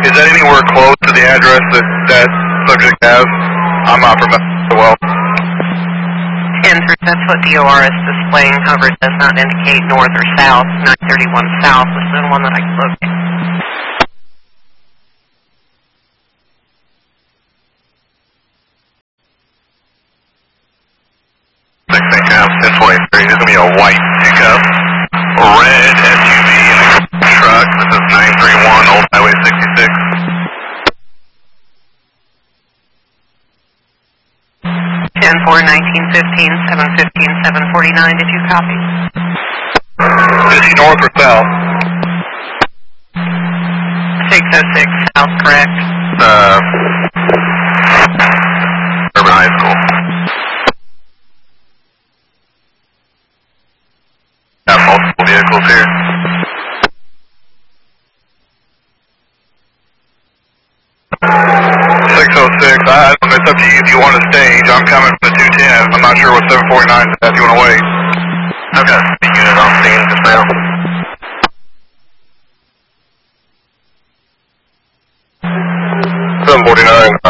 Is that anywhere close to the address that subject has? I'm not from that well. 10 through, that's what DOR is displaying. However, it does not indicate north or south. 931 south is the one that I can locate. There's going to be a white pickup, red SUV, and a truck. This is 931 Old Highway 66. 10-4, 1915, 715, 749. Did you copy? Is he north or south? 606 south, correct? Urban High School. Got multiple vehicles here. 606, it's up to you if you want to stage. I'm coming from the 210. I'm not sure what 749 is if you want to wait. I've got the unit on scene just now. $749.